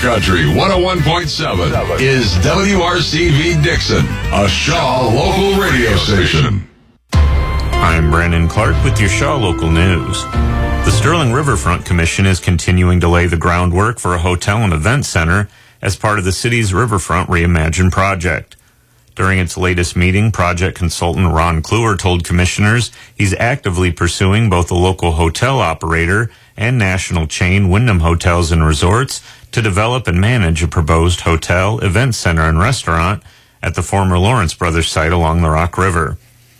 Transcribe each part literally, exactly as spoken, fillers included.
Country one oh one point seven is W R C V Dixon, a Shaw local radio station. I'm Brandon Clark with your Shaw Local News. The Sterling Riverfront Commission is continuing to lay the groundwork for a hotel and event center as part of the city's Riverfront Reimagine project. During its latest meeting, project consultant Ron Kluwer told commissioners he's actively pursuing both a local hotel operator and national chain Wyndham Hotels and Resorts to develop and manage a proposed hotel, event center, and restaurant at the former Lawrence Brothers site along the Rock River.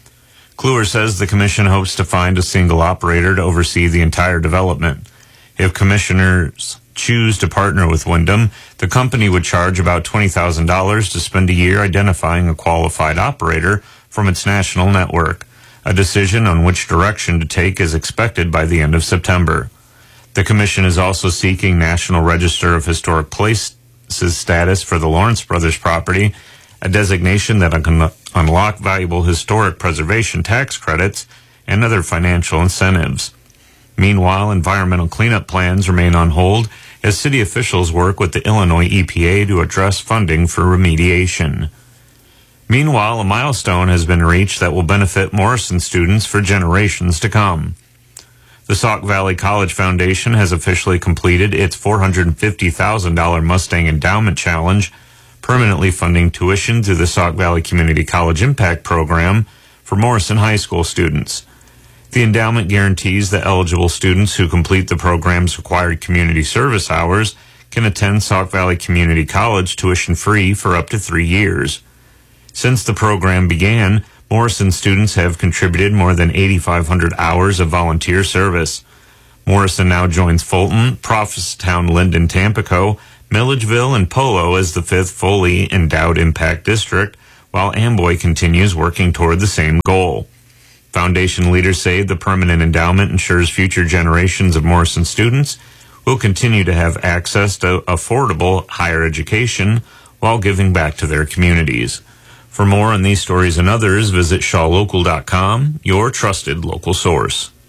Kluwer says the commission hopes to find a single operator to oversee the entire development. If commissioners choose to partner with Wyndham, the company would charge about twenty thousand dollars to spend a year identifying a qualified operator from its national network. A decision on which direction to take is expected by the end of September. The commission is also seeking National Register of Historic Places status for the Lawrence Brothers property, a designation that can unlock valuable historic preservation tax credits and other financial incentives. Meanwhile, environmental cleanup plans remain on hold as city officials work with the Illinois E P A to address funding for remediation. Meanwhile, a milestone has been reached that will benefit Morrison students for generations to come. The Sauk Valley College Foundation has officially completed its four hundred fifty thousand dollars Mustang Endowment Challenge, permanently funding tuition through the Sauk Valley Community College Impact Program for Morrison High School students. The endowment guarantees that eligible students who complete the program's required community service hours can attend Sauk Valley Community College tuition-free for up to three years. Since the program began, Morrison students have contributed more than eighty-five hundred hours of volunteer service. Morrison now joins Fulton, Prophetstown, Linden, Tampico, Milledgeville, and Polo as the fifth fully endowed impact district, while Amboy continues working toward the same goal. Foundation leaders say the permanent endowment ensures future generations of Morrison students will continue to have access to affordable higher education while giving back to their communities. For more on these stories and others, visit shaw local dot com, your trusted local source.